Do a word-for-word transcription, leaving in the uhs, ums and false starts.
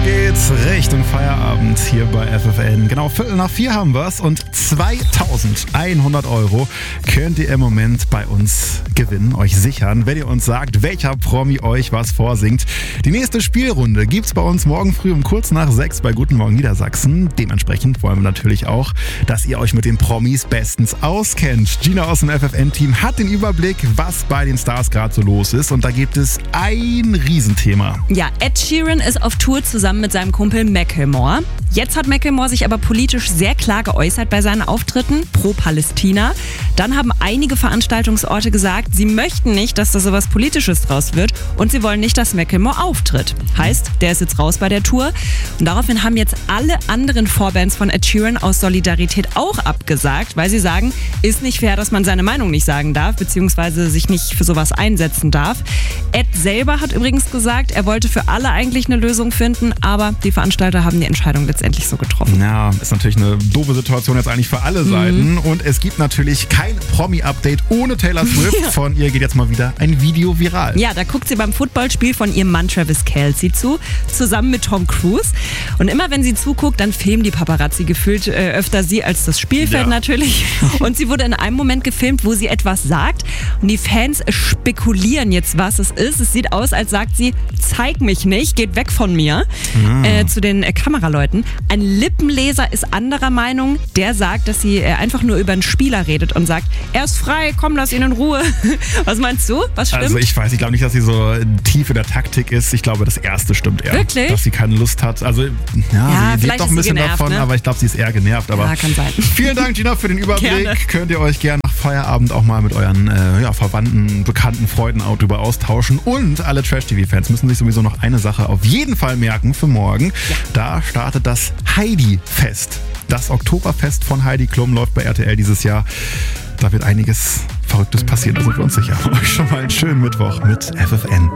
geht's Richtung Feierabend hier bei F F N. Genau, Viertel nach vier haben wir's und zweitausendeinhundert Euro könnt ihr im Moment bei uns gewinnen, euch sichern, wenn ihr uns sagt, welcher Promi euch was vorsingt. Die nächste Spielrunde gibt's bei uns morgen früh um kurz nach sechs bei Guten Morgen Niedersachsen. Dementsprechend wollen wir natürlich auch, dass ihr euch mit den Promis bestens auskennt. Gina aus dem F F N-Team hat den Überblick, was bei den Stars gerade so los ist, und da gibt es ein Riesenthema. Ja, Ed Sheeran ist auf Tour zusammen mit seinem Kumpel Macklemore. Jetzt hat Macklemore sich aber politisch sehr klar geäußert bei seinen Auftritten pro Palästina. Dann haben einige Veranstaltungsorte gesagt, sie möchten nicht, dass da sowas Politisches draus wird, und sie wollen nicht, dass Macklemore auftritt. Heißt, der ist jetzt raus bei der Tour. Und daraufhin haben jetzt alle anderen Vorbands von Ed Sheeran aus Solidarität auch abgesagt, weil sie sagen, ist nicht fair, dass man seine Meinung nicht sagen darf, beziehungsweise sich nicht für sowas einsetzen darf. Ed selber hat übrigens gesagt, er wollte für alle eigentlich eine Lösung finden, aber die Veranstalter haben die Entscheidung letztendlich so getroffen. Ja, ist natürlich eine doofe Situation jetzt eigentlich für alle Seiten. Mhm. Und es gibt natürlich kein Promi-Update ohne Taylor Swift. Ja. Von ihr geht jetzt mal wieder ein Video viral. Ja, da guckt sie beim Footballspiel von ihrem Mann Travis Kelce zu, zusammen mit Tom Cruise. Und immer wenn sie zuguckt, dann filmen die Paparazzi gefühlt äh, öfter sie als das Spielfeld ja. natürlich. Und sie wurde in einem Moment gefilmt, wo sie etwas sagt. Und die Fans spekulieren jetzt, was es ist. Es sieht aus, als sagt sie, zeig mich nicht, geht weg von mir. Mhm. Äh, zu den äh, Kameraleuten. Ein Lippenleser ist anderer Meinung. Der sagt, dass sie äh, einfach nur über einen Spieler redet und sagt, er ist frei, komm, lass ihn in Ruhe. Was meinst du? Was stimmt? Also ich weiß, ich glaube nicht, dass sie so tief in der Taktik ist. Ich glaube, das Erste stimmt eher. Wirklich? Dass sie keine Lust hat. Also ja, ja sie lebt doch ein bisschen genervt, davon, ne? Aber ich glaube, sie ist eher genervt. Aber ja, kann sein. Vielen Dank, Gina, für den Überblick. Gerne. Könnt ihr euch gerne nach Feierabend auch mal mit euren äh, ja, Verwandten, Bekannten, Freunden auch drüber austauschen. Und alle Trash-T V-Fans müssen sich sowieso noch eine Sache auf jeden Fall merken für morgen. Ja. Da startet das Heidi-Fest. Das Oktoberfest von Heidi Klum läuft bei R T L dieses Jahr. Da wird einiges Verrücktes passieren, da sind wir uns sicher. Euch schon mal einen schönen Mittwoch mit F F N.